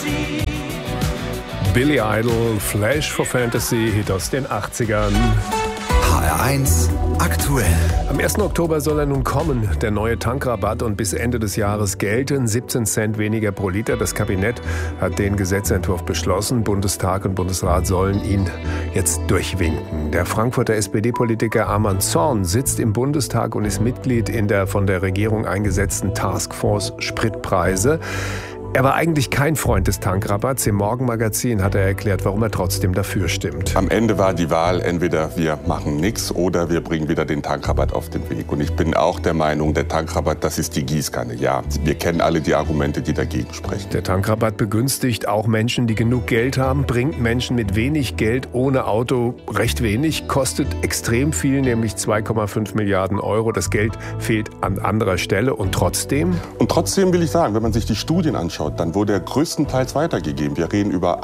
Billy Idol, Flash for Fantasy, Hit aus den 80ern. HR1 aktuell. Am 1. Oktober soll er nun kommen, der neue Tankrabatt, und bis Ende des Jahres gelten 17 Cent weniger pro Liter. Das Kabinett hat den Gesetzentwurf beschlossen. Bundestag und Bundesrat sollen ihn jetzt durchwinken. Der Frankfurter SPD-Politiker Arman Zorn sitzt im Bundestag und ist Mitglied in der von der Regierung eingesetzten Taskforce Spritpreise. Er war eigentlich kein Freund des Tankrabatts. Im Morgenmagazin hat er erklärt, warum er trotzdem dafür stimmt. Am Ende war die Wahl, entweder wir machen nichts oder wir bringen wieder den Tankrabatt auf den Weg. Und ich bin auch der Meinung, der Tankrabatt, das ist die Gießkanne. Ja, wir kennen alle die Argumente, die dagegen sprechen. Der Tankrabatt begünstigt auch Menschen, die genug Geld haben, bringt Menschen mit wenig Geld ohne Auto recht wenig, kostet extrem viel, nämlich 2,5 Milliarden Euro. Das Geld fehlt an anderer Stelle und trotzdem? Und trotzdem will ich sagen, wenn man sich die Studien anschaut, dann wurde er größtenteils weitergegeben. Wir reden über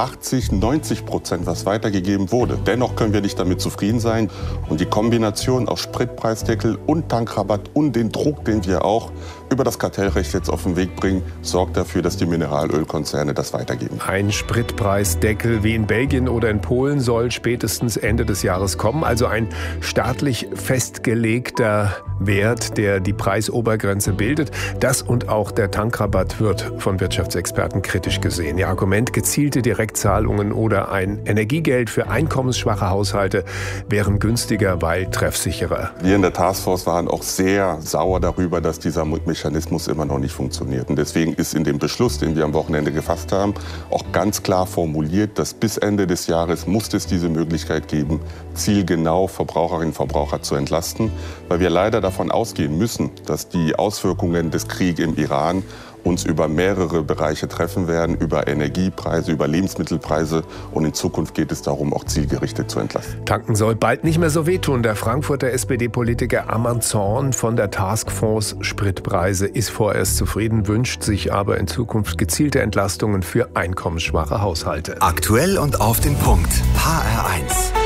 80-90%, was weitergegeben wurde. Dennoch können wir nicht damit zufrieden sein. Und die Kombination aus Spritpreisdeckel und Tankrabatt und den Druck, den wir auch über das Kartellrecht jetzt auf den Weg bringen, sorgt dafür, dass die Mineralölkonzerne das weitergeben. Ein Spritpreisdeckel wie in Belgien oder in Polen soll spätestens Ende des Jahres kommen. Also ein staatlich festgelegter Wert, der die Preisobergrenze bildet. Das und auch der Tankrabatt wird von Wirtschaftsexperten kritisch gesehen. Ihr Argument, gezielte Direktzahlungen oder ein Energiegeld für einkommensschwache Haushalte wären günstiger, weil treffsicherer. Wir in der Taskforce waren auch sehr sauer darüber, dass dieser Mechanismus immer noch nicht funktioniert. Und deswegen ist in dem Beschluss, den wir am Wochenende gefasst haben, auch ganz klar formuliert, dass bis Ende des Jahres muss es diese Möglichkeit geben, zielgenau Verbraucherinnen und Verbraucher zu entlasten, weil wir leider davon ausgehen müssen, dass die Auswirkungen des Kriegs im Iran uns über mehrere Bereiche treffen werden, über Energiepreise, über Lebensmittelpreise. Und in Zukunft geht es darum, auch zielgerichtet zu entlasten. Tanken soll bald nicht mehr so wehtun. Der Frankfurter SPD-Politiker Arman Zorn von der Taskforce Spritpreise ist vorerst zufrieden, wünscht sich aber in Zukunft gezielte Entlastungen für einkommensschwache Haushalte. Aktuell und auf den Punkt. HR1.